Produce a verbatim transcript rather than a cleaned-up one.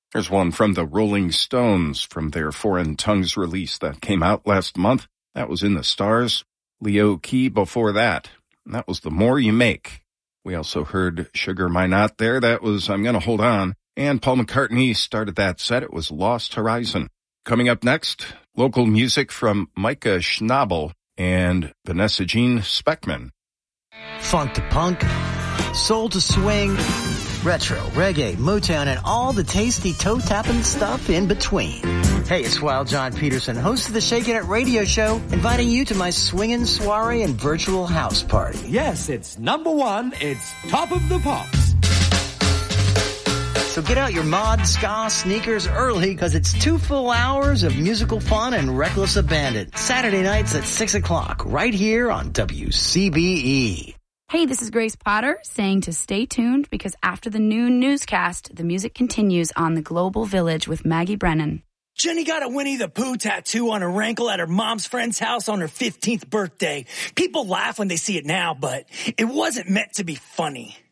There's one from the Rolling Stones from their Foreign Tongues release that came out last month. That was In the Stars. Leo Key before that. And that was The More You Make. We also heard Sugar My Not there. That was I'm Gonna Hold On. And Paul McCartney started that set. It was Lost Horizon. Coming up next, local music from Micah Schnabel and Vanessa Jean Speckman. Funk to punk, soul to swing, retro, reggae, Motown, and all the tasty toe-tapping stuff in between. Hey, it's Wild John Peterson, host of the Shakin' It radio show, inviting you to my swinging soiree and virtual house party. Yes, it's number one. It's Top of the Pops. So get out your mod, ska, sneakers early, because it's two full hours of musical fun and reckless abandon. Saturday nights at six o'clock, right here on W C B E. Hey, this is Grace Potter saying to stay tuned because after the noon newscast, the music continues on The Global Village with Maggie Brennan. Jenny got a Winnie the Pooh tattoo on her ankle at her mom's friend's house on her fifteenth birthday. People laugh when they see it now, but it wasn't meant to be funny.